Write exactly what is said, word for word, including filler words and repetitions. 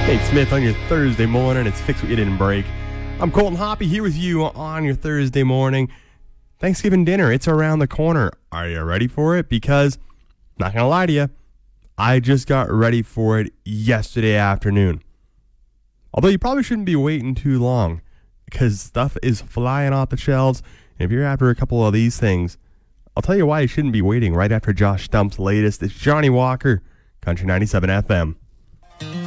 Nate Smith on your Thursday morning. It's Fix What You Didn't Break. I'm Colton Hoppy here with you on your Thursday morning. Thanksgiving dinner, it's around the corner. Are you ready for it? Because, not going to lie to you, I just got ready for it yesterday afternoon. Although you probably shouldn't be waiting too long because stuff is flying off the shelves. And if you're after a couple of these things, I'll tell you why you shouldn't be waiting right after Josh Stump's latest. It's Johnny Walker, Country ninety-seven F M.